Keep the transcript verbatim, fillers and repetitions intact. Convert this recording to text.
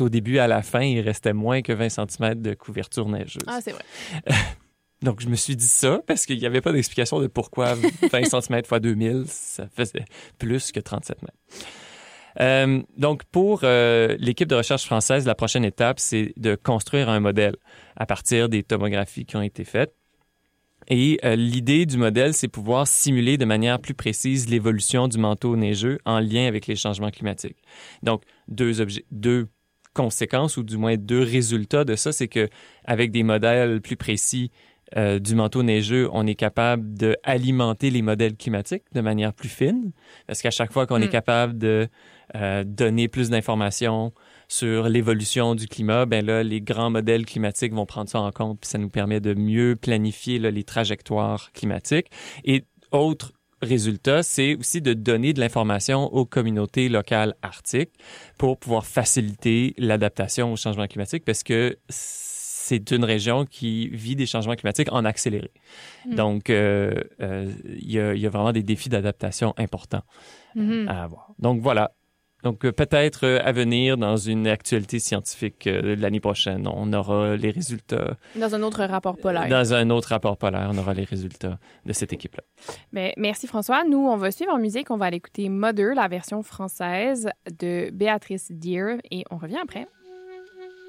fait, au début, à la fin, il restait moins que vingt centimètres de couverture neigeuse. Ah, c'est vrai. Donc, je me suis dit ça parce qu'il n'y avait pas d'explication de pourquoi vingt centimètres fois deux mille, ça faisait plus que trente-sept mètres. Euh, donc, pour euh, l'équipe de recherche française, la prochaine étape, c'est de construire un modèle à partir des tomographies qui ont été faites. Et euh, l'idée du modèle, c'est pouvoir simuler de manière plus précise l'évolution du manteau neigeux en lien avec les changements climatiques. Donc, deux objets, deux conséquences ou du moins deux résultats de ça, c'est que avec des modèles plus précis euh, du manteau neigeux, on est capable d'alimenter les modèles climatiques de manière plus fine, parce qu'à chaque fois qu'on mm. est capable de euh, donner plus d'informations sur l'évolution du climat, ben là, les grands modèles climatiques vont prendre ça en compte, puis ça nous permet de mieux planifier là, les trajectoires climatiques. Et autre résultat, c'est aussi de donner de l'information aux communautés locales arctiques pour pouvoir faciliter l'adaptation au changement climatique, parce que c'est une région qui vit des changements climatiques en accéléré. Mmh. Donc, euh, euh, y a, y a vraiment des défis d'adaptation importants mmh. à avoir. Donc, voilà. Donc, euh, peut-être euh, à venir dans une actualité scientifique euh, l'année prochaine, on aura les résultats. Dans un autre rapport polaire. Dans un autre rapport polaire, on aura les résultats de cette équipe-là. Mais merci François. Nous, on va suivre en musique. On va aller écouter Mother, la version française de Béatrice Deer, et on revient après.